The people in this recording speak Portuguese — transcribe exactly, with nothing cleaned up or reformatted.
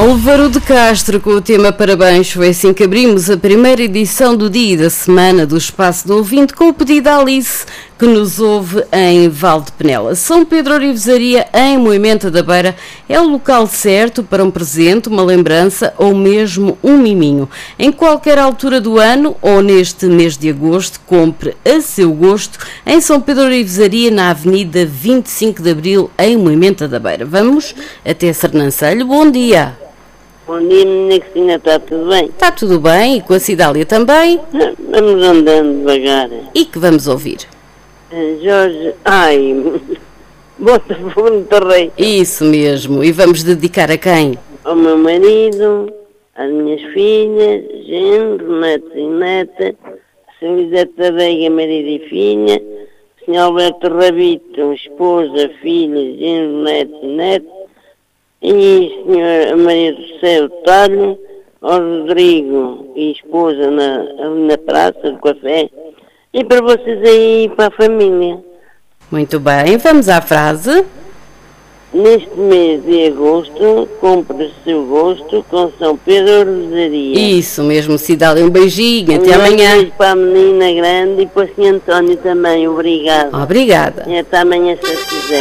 Álvaro de Castro com o tema Parabéns. Foi assim que abrimos a primeira edição do dia e da semana do Espaço do Ouvinte com o pedido à Alice, que nos ouve em Valde Penela. São Pedro Orivesaria, em Moimenta da Beira, é o local certo para um presente, uma lembrança ou mesmo um miminho. Em qualquer altura do ano ou neste mês de agosto, compre a seu gosto em São Pedro Orivesaria, na Avenida vinte e cinco de Abril, em Moimenta da Beira. Vamos até Sernancelho. Bom dia. Bom dia, menina Cristina, está tudo bem? Está tudo bem, e com a Cidália também. Vamos andando devagar. E que vamos ouvir? Jorge, ai, Botafogo Rei. Isso mesmo, e vamos dedicar a quem? Ao meu marido, às minhas filhas, genro, netos e neta, a senhora Elisete Veiga, marido e filha, o senhor Alberto Rabito, esposa, filha, genro, netos e netos, e a senhora Maria do Céu Talho, ao Rodrigo e esposa na, ali na praça do café, e para vocês aí e para a família. Muito bem, vamos à frase. Neste mês de agosto, compre o seu gosto com São Pedro Rosaria. Isso mesmo, Cidália, um beijinho, até Um amanhã. beijo para a menina grande e para o senhor António também, obrigado. Obrigada. E até amanhã, se quiser.